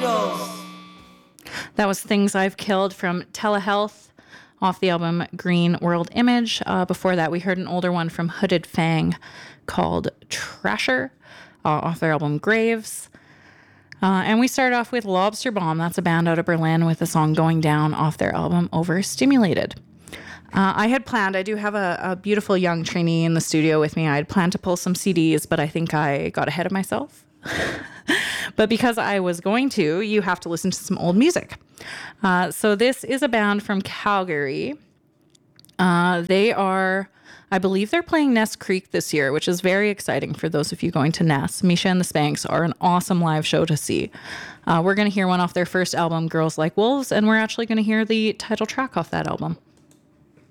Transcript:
That was Things I've Killed from Telehealth off the album Green World Image. Before that, we heard an older one from Hooded Fang called Trasher off their album Graves. And we started off with Lobster Bomb. That's a band out of Berlin with the song Going Down off their album Overstimulated. I had planned, I do have a beautiful young trainee in the studio with me. I had planned to pull some CDs, but I think I got ahead of myself. But because I was going to, you have to listen to some old music. So this is a band from Calgary. They are, I believe they're playing Ness Creek this year, which is very exciting for those of you going to Ness. Misha and the Spanks are an awesome live show to see. We're going to hear one off their first album, Girls Like Wolves, and we're actually going to hear the title track off that album.